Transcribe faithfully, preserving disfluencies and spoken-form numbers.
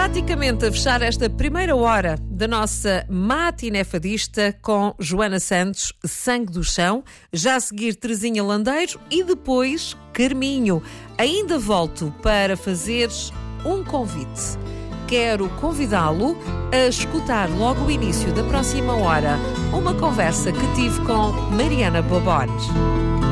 praticamente a fechar esta primeira hora da nossa matiné fadista com Joana Santos, Sangue do Chão, já a seguir Terezinha Landeiro e depois Carminho. Ainda volto para fazeres um convite. Quero convidá-lo a escutar logo o início da próxima hora uma conversa que tive com Mariana Bobones.